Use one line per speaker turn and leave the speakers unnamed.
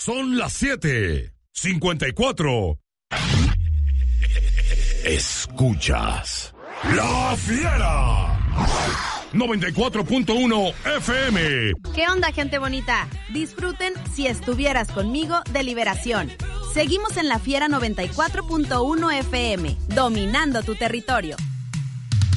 Son las 7:54. Escuchas La Fiera 94.1 FM.
¿Qué onda, gente bonita? Disfruten Si Estuvieras Conmigo de Liberación. Seguimos en La Fiera 94.1 FM, dominando tu territorio.